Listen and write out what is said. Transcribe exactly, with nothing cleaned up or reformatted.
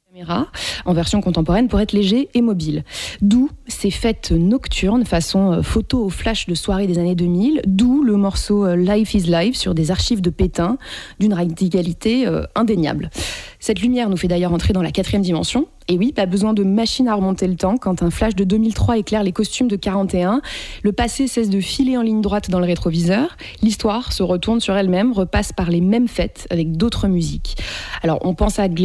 Caméra, en version contemporaine pour être léger et mobile. D'où ces fêtes nocturnes façon photo au flash de soirée des années deux mille, d'où le morceau Life is Live sur des archives de Pétain d'une radicalité euh, indéniable. Cette lumière nous fait d'ailleurs entrer dans la quatrième dimension. Et oui, pas besoin de machine à remonter le temps quand un flash de deux mille trois éclaire les costumes de quarante et un. Le passé cesse de filer en ligne droite dans le rétroviseur. L'histoire se retourne sur elle-même, repasse par les mêmes fêtes avec d'autres musiques. Alors on pense à